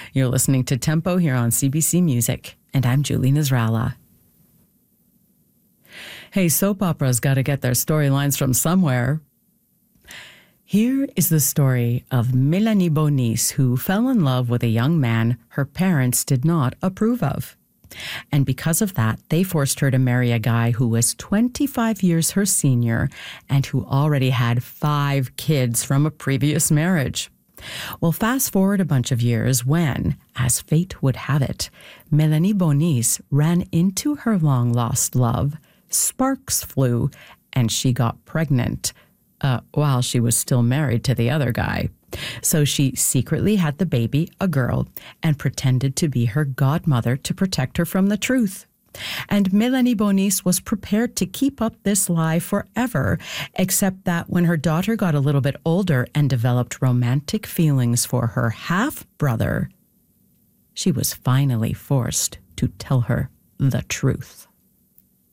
You're listening to Tempo here on CBC Music, and I'm Julie Nasrallah. Hey, soap operas got to get their storylines from somewhere. Here is the story of Mélanie Bonis, who fell in love with a young man her parents did not approve of. And because of that, they forced her to marry a guy who was 25 years her senior and who already had 5 kids from a previous marriage. Well, fast forward a bunch of years when, as fate would have it, Mélanie Bonis ran into her long-lost love, sparks flew, and she got pregnant while she was still married to the other guy. So she secretly had the baby, a girl, and pretended to be her godmother to protect her from the truth. And Mélanie Bonis was prepared to keep up this lie forever, except that when her daughter got a little bit older and developed romantic feelings for her half-brother, she was finally forced to tell her the truth.